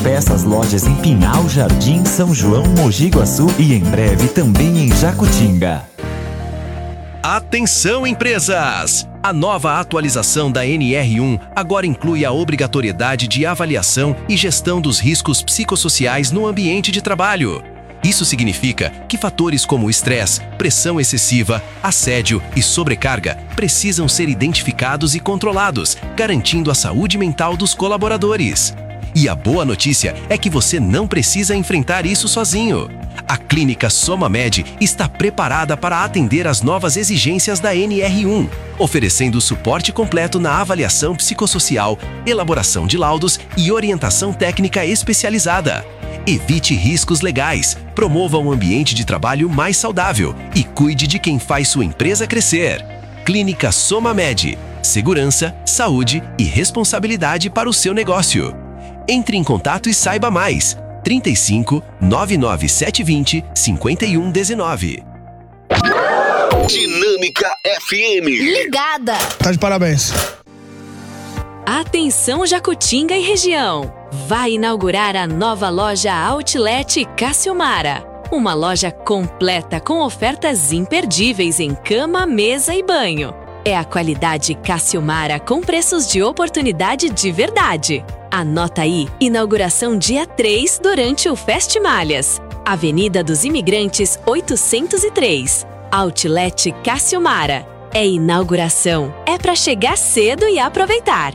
Autopeças, lojas em Pinhal, Jardim, São João, Mogi Guaçu e em breve também em Jacutinga. Atenção, empresas! A nova atualização da NR1 agora inclui a obrigatoriedade de avaliação e gestão dos riscos psicossociais no ambiente de trabalho. Isso significa que fatores como estresse, pressão excessiva, assédio e sobrecarga precisam ser identificados e controlados, garantindo a saúde mental dos colaboradores. E a boa notícia é que você não precisa enfrentar isso sozinho. A Clínica SomaMed está preparada para atender às novas exigências da NR1, oferecendo suporte completo na avaliação psicossocial, elaboração de laudos e orientação técnica especializada. Evite riscos legais, promova um ambiente de trabalho mais saudável e cuide de quem faz sua empresa crescer. Clínica SomaMed. Segurança, saúde e responsabilidade para o seu negócio. Entre em contato e saiba mais. 35 99720 5119. Dinâmica FM. Ligada. Tá de parabéns. Atenção, Jacutinga e região. Vai inaugurar a nova loja Outlet Cassiomara. Uma loja completa com ofertas imperdíveis em cama, mesa e banho. É a qualidade Cassiomara com preços de oportunidade de verdade. Anota aí, inauguração dia 3 durante o Festimalhas. Avenida dos Imigrantes 803. Outlet Cassiomara. É inauguração. É para chegar cedo e aproveitar.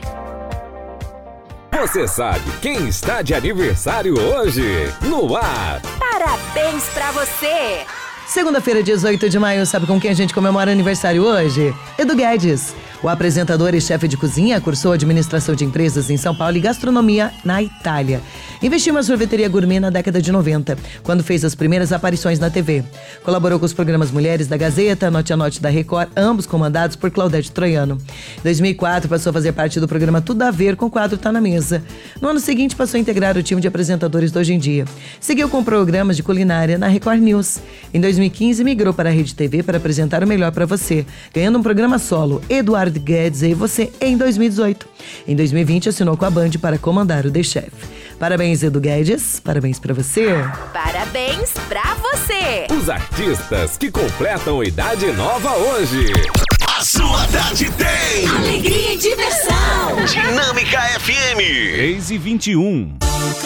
Você sabe quem está de aniversário hoje? No ar! Parabéns pra você! Segunda-feira, 18 de maio, sabe com quem a gente comemora aniversário hoje? Edu Guedes. O apresentador e chefe de cozinha cursou administração de empresas em São Paulo e gastronomia na Itália. Investiu em uma sorveteria gourmet na década de 90, quando fez as primeiras aparições na TV. Colaborou com os programas Mulheres da Gazeta, Note a Note da Record, ambos comandados por Claudete Troiano. Em 2004, passou a fazer parte do programa Tudo a Ver com o quadro Tá na Mesa. No ano seguinte, passou a integrar o time de apresentadores do Hoje em Dia. Seguiu com programas de culinária na Record News. Em 2015, migrou para a Rede TV para apresentar o Melhor para Você, ganhando um programa solo, Eduardo Guedes e Você, em 2018. Em 2020, assinou com a Band para comandar o The Chef. Parabéns, Edu Guedes. Parabéns pra você. Parabéns pra você. Os artistas que completam idade nova hoje. A sua tarde tem alegria e diversão. Dinâmica FM. 3h21.